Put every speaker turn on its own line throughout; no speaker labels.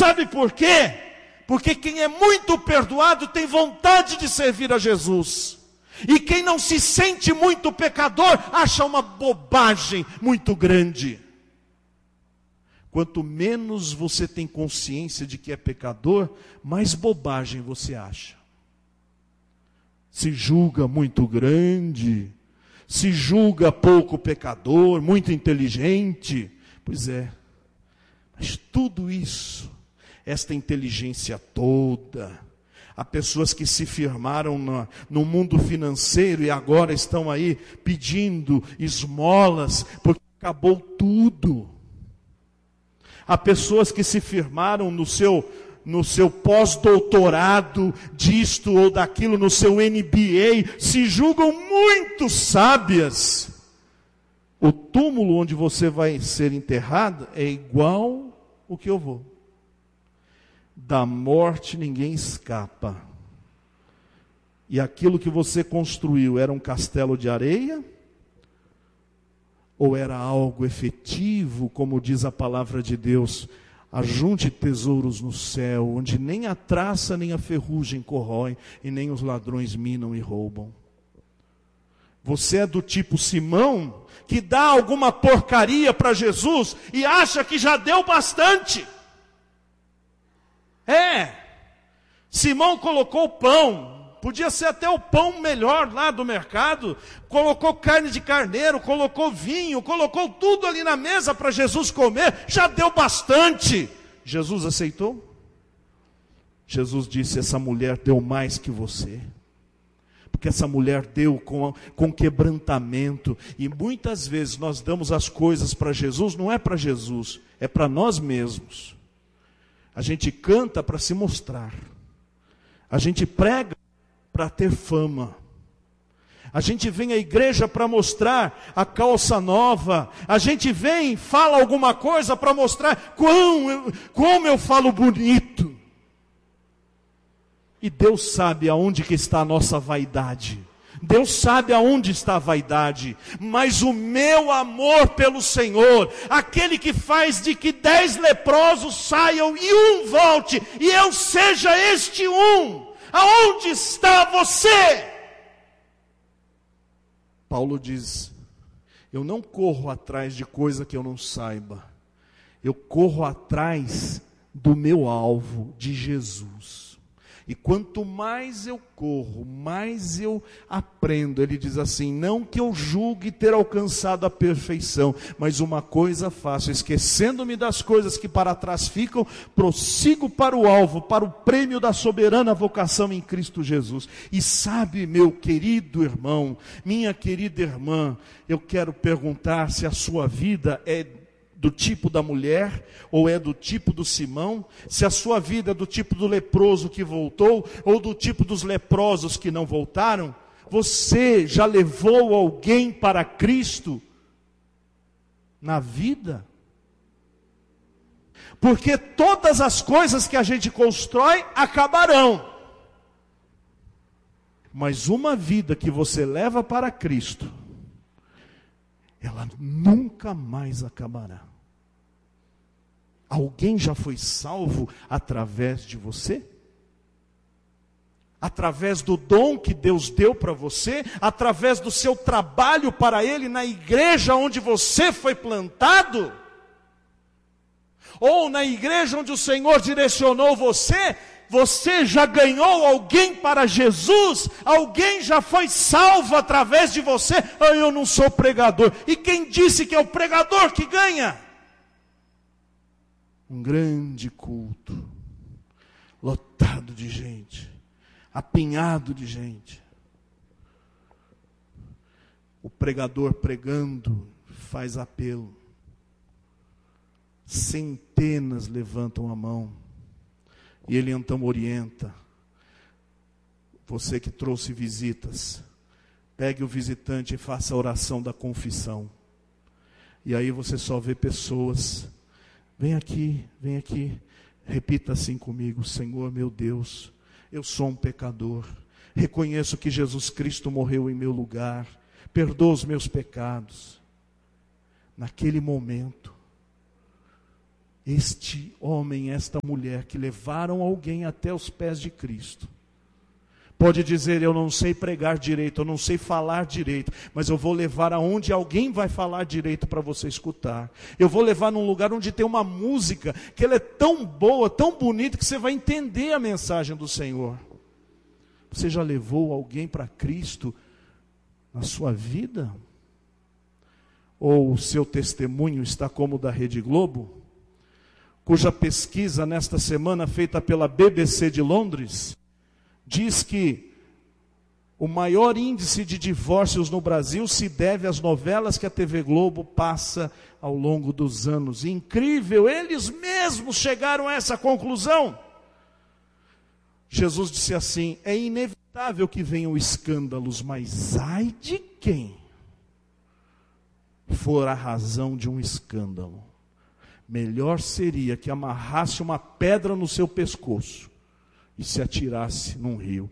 Sabe por quê? Porque quem é muito perdoado tem vontade de servir a Jesus. E quem não se sente muito pecador, acha uma bobagem muito grande. Quanto menos você tem consciência de que é pecador, mais bobagem você acha. Se julga muito grande, se julga pouco pecador, muito inteligente. Pois é, mas tudo isso, esta inteligência toda, há pessoas que se firmaram no mundo financeiro e agora estão aí pedindo esmolas, porque acabou tudo. Há pessoas que se firmaram no seu pós-doutorado disto ou daquilo, no seu MBA, se julgam muito sábias. O túmulo onde você vai ser enterrado é igual o que eu vou. Da morte ninguém escapa. E aquilo que você construiu era um castelo de areia? Ou era algo efetivo, como diz a palavra de Deus? Ajunte tesouros no céu, onde nem a traça nem a ferrugem corroem, e nem os ladrões minam e roubam. Você é do tipo Simão, que dá alguma porcaria para Jesus e acha que já deu bastante. Simão colocou pão, podia ser até o pão melhor lá do mercado, colocou carne de carneiro, colocou vinho, colocou tudo ali na mesa para Jesus comer, já deu bastante. Jesus aceitou? Jesus disse: essa mulher deu mais que você. Porque essa mulher deu com quebrantamento. E muitas vezes nós damos as coisas para Jesus, não é para Jesus, é para nós mesmos. A gente canta para se mostrar. A gente prega para ter fama. A gente vem à igreja para mostrar a calça nova. A gente vem, fala alguma coisa para mostrar como eu falo bonito. E Deus sabe aonde que está a nossa vaidade. Deus sabe aonde está a vaidade. Mas o meu amor pelo Senhor, aquele que faz de que 10 leprosos saiam e um volte, e eu seja este um, aonde está você? Paulo diz: eu não corro atrás de coisa que eu não saiba. Eu corro atrás do meu alvo, de Jesus. E quanto mais eu corro, mais eu aprendo. Ele diz assim: não que eu julgue ter alcançado a perfeição, mas uma coisa faço, esquecendo-me das coisas que para trás ficam, prossigo para o alvo, para o prêmio da soberana vocação em Cristo Jesus. E sabe, meu querido irmão, minha querida irmã, eu quero perguntar se a sua vida é do tipo da mulher, ou é do tipo do Simão, se a sua vida é do tipo do leproso que voltou, ou do tipo dos leprosos que não voltaram. Você já levou alguém para Cristo na vida? Porque todas as coisas que a gente constrói acabarão. Mas uma vida que você leva para Cristo, ela nunca mais acabará. Alguém já foi salvo através de você? Através do dom que Deus deu para você? Através do seu trabalho para Ele na igreja onde você foi plantado? Ou na igreja onde o Senhor direcionou você? Você já ganhou alguém para Jesus? Alguém já foi salvo através de você? Eu não sou pregador. E quem disse que é o pregador que ganha? Um grande culto, lotado de gente, apinhado de gente. O pregador pregando faz apelo. Centenas levantam a mão. E ele então orienta. Você que trouxe visitas, pegue o visitante e faça a oração da confissão. E aí você só vê pessoas. Vem aqui, repita assim comigo: Senhor meu Deus, eu sou um pecador, reconheço que Jesus Cristo morreu em meu lugar, perdoa os meus pecados. Naquele momento, este homem, esta mulher que levaram alguém até os pés de Cristo, pode dizer: eu não sei pregar direito, eu não sei falar direito, mas eu vou levar aonde alguém vai falar direito para você escutar. Eu vou levar num lugar onde tem uma música, que ela é tão boa, tão bonita, que você vai entender a mensagem do Senhor. Você já levou alguém para Cristo na sua vida? Ou o seu testemunho está como o da Rede Globo, cuja pesquisa nesta semana, feita pela BBC de Londres, diz que o maior índice de divórcios no Brasil se deve às novelas que a TV Globo passa ao longo dos anos. Incrível, eles mesmos chegaram a essa conclusão. Jesus disse assim: é inevitável que venham escândalos, mas ai de quem for a razão de um escândalo. Melhor seria que amarrasse uma pedra no seu pescoço e se atirasse num rio.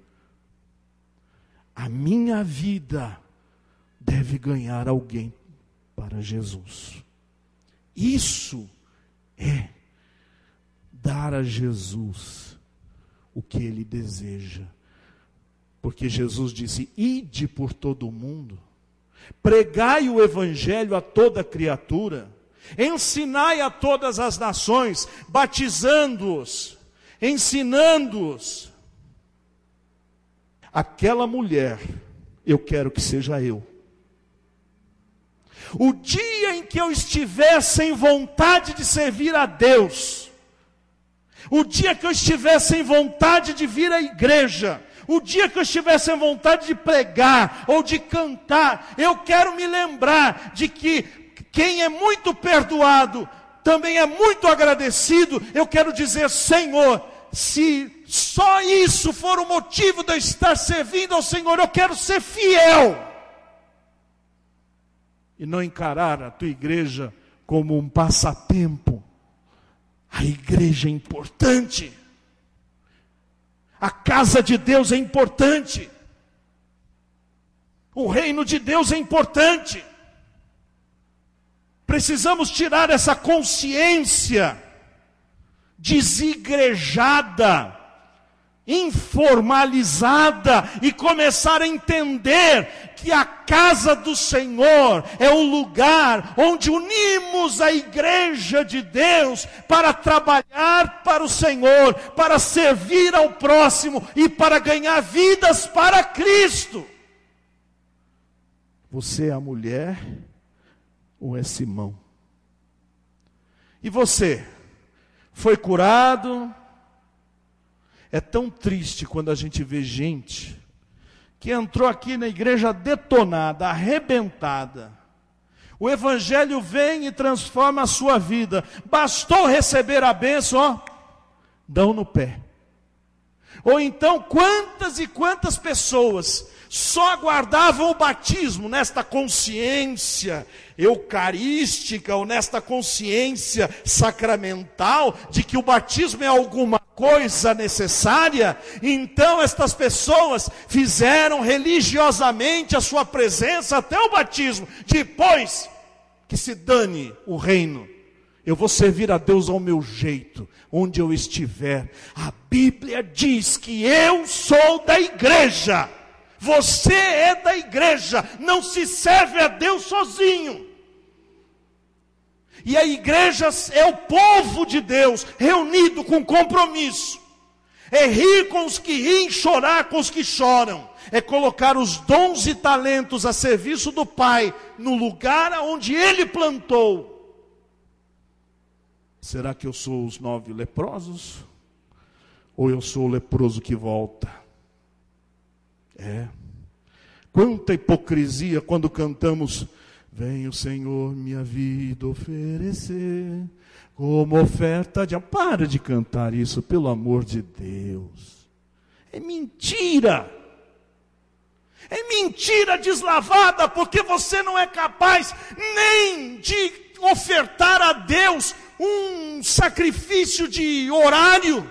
A minha vida deve ganhar alguém para Jesus. Isso é dar a Jesus o que Ele deseja. Porque Jesus disse: ide por todo o mundo, pregai o Evangelho a toda criatura, ensinai a todas as nações, batizando-os, ensinando-os. Aquela mulher, eu quero que seja eu. O dia em que eu estiver sem vontade de servir a Deus, o dia que eu estiver sem vontade de vir à igreja, o dia que eu estiver sem vontade de pregar ou de cantar, eu quero me lembrar de que quem é muito perdoado também é muito agradecido. Eu quero dizer: Senhor, se só isso for o motivo de eu estar servindo ao Senhor, eu quero ser fiel. E não encarar a tua igreja como um passatempo. A igreja é importante. A casa de Deus é importante. O reino de Deus é importante. Precisamos tirar essa consciência desigrejada, informalizada, e começar a entender que a casa do Senhor é o lugar onde unimos a igreja de Deus para trabalhar para o Senhor, para servir ao próximo e para ganhar vidas para Cristo. Você é a mulher ou é Simão? E você foi curado? É tão triste quando a gente vê gente que entrou aqui na igreja detonada, arrebentada. O Evangelho vem e transforma a sua vida. Bastou receber a bênção, ó, dão no pé. Ou então, quantas e quantas pessoas só aguardavam o batismo nesta consciência eucarística ou nesta consciência sacramental de que o batismo é alguma coisa necessária. Então estas pessoas fizeram religiosamente a sua presença até o batismo. Depois, que se dane o reino. Eu vou servir a Deus ao meu jeito, onde eu estiver. A Bíblia diz que eu sou da igreja. Você é da igreja. Não se serve a Deus sozinho. E a igreja é o povo de Deus, reunido com compromisso. É rir com os que riem, chorar com os que choram. É colocar os dons e talentos a serviço do Pai, no lugar onde Ele plantou. Será que eu sou os 9 leprosos? Ou eu sou o leproso que volta? Quanta hipocrisia quando cantamos: vem o Senhor minha vida oferecer como oferta de... Para de cantar isso, pelo amor de Deus. É mentira. É mentira deslavada, porque você não é capaz nem de ofertar a Deus um sacrifício de horário.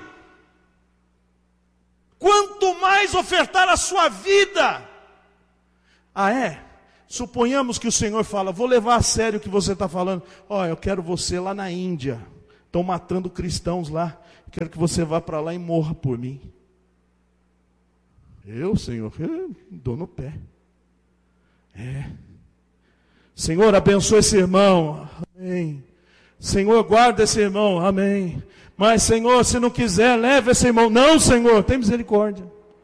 Quanto mais ofertar a sua vida. Suponhamos que o Senhor fala: vou levar a sério o que você está falando. Eu quero você lá na Índia. Estão matando cristãos lá. Quero que você vá para lá e morra por mim. Eu, Senhor, eu dou no pé. Senhor, abençoa esse irmão. Amém. Senhor, guarda esse irmão. Amém. Mas, Senhor, se não quiser, leve esse irmão. Não, Senhor, tem misericórdia.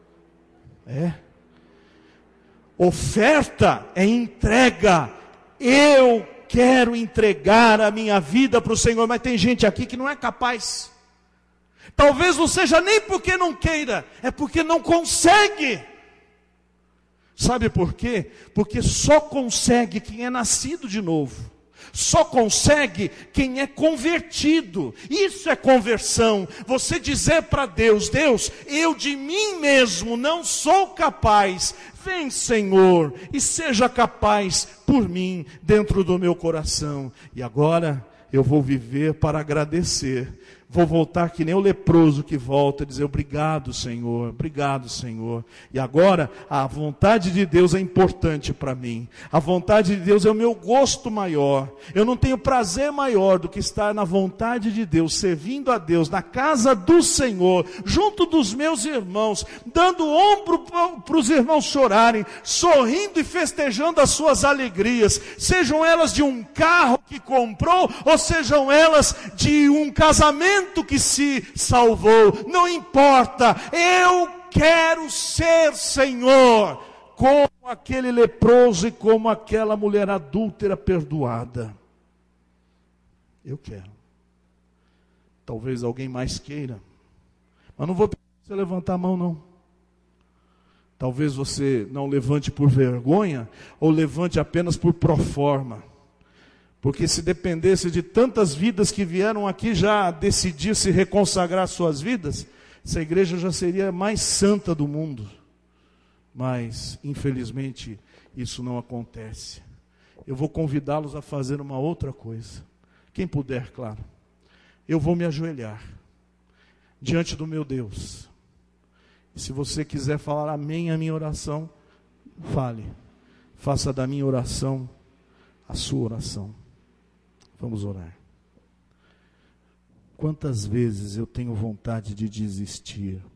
Oferta é entrega. Eu quero entregar a minha vida para o Senhor, mas tem gente aqui que não é capaz. Talvez não seja nem porque não queira, é porque não consegue. Sabe por quê? Porque só consegue quem é nascido de novo. Só consegue quem é convertido. Isso é conversão. Você dizer para Deus: Deus, eu de mim mesmo não sou capaz. Vem, Senhor, e seja capaz por mim dentro do meu coração. E agora eu vou viver para agradecer. Vou voltar que nem o leproso que volta e dizer: obrigado, Senhor, obrigado, Senhor. E agora, a vontade de Deus é importante para mim. A vontade de Deus é o meu gosto maior. Eu não tenho prazer maior do que estar na vontade de Deus, servindo a Deus, na casa do Senhor, junto dos meus irmãos, dando ombro para os irmãos chorarem, sorrindo e festejando as suas alegrias, sejam elas de um carro que comprou, ou sejam elas de um casamento que se salvou, não importa, eu quero ser, Senhor, como aquele leproso e como aquela mulher adúltera perdoada. Eu quero. Talvez alguém mais queira, mas não vou pedir você levantar a mão, não. Talvez você não levante por vergonha, ou levante apenas por proforma. Porque se dependesse de tantas vidas que vieram aqui já decidir se reconsagrar suas vidas, essa igreja já seria a mais santa do mundo. Mas, infelizmente, isso não acontece. Eu vou convidá-los a fazer uma outra coisa. Quem puder, claro. Eu vou me ajoelhar diante do meu Deus. E se você quiser falar amém à minha oração, fale. Faça da minha oração a sua oração. Vamos orar. Quantas vezes eu tenho vontade de desistir?